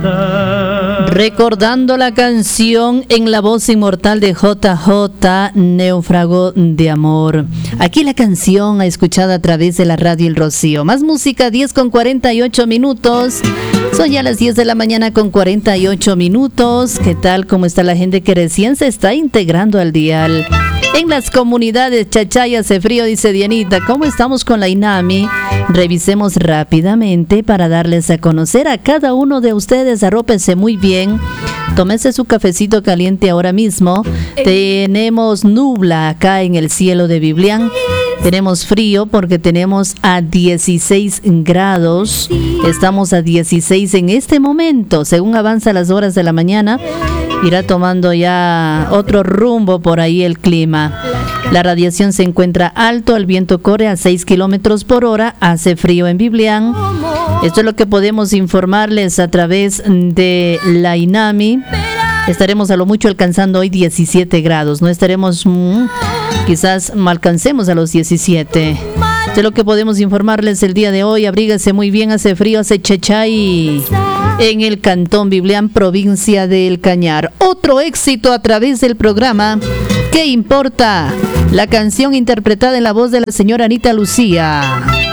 Recordando la canción en la voz inmortal de JJ, Náufrago de Amor. Aquí la canción escuchada a través de la radio El Rocío. Más música, 10:48. Son ya las 10 de la mañana con 48 minutos. ¿Qué tal? ¿Cómo está la gente que recién se está integrando al dial? En las comunidades Chachay hace frío, dice Dianita. ¿Cómo estamos con la INAMI? Revisemos rápidamente para darles a conocer a cada uno de ustedes. Arrópense muy bien. Tómense su cafecito caliente ahora mismo. Tenemos nubla acá en el cielo de Biblián. Tenemos frío porque tenemos a 16 grados. Estamos a 16 en este momento. Según avanza las horas de la mañana, irá tomando ya otro rumbo por ahí el clima. La radiación se encuentra alto, el viento corre a 6 kilómetros por hora, hace frío en Biblián. Esto es lo que podemos informarles a través de la INAMI. Estaremos a lo mucho alcanzando hoy 17 grados. No estaremos, quizás alcancemos a los 17. Esto es lo que podemos informarles el día de hoy. Abríguese muy bien, hace frío, hace Chachay en el Cantón Biblián, provincia del Cañar. Otro éxito a través del programa ¿Qué importa? La canción interpretada en la voz de la señora Anita Lucía.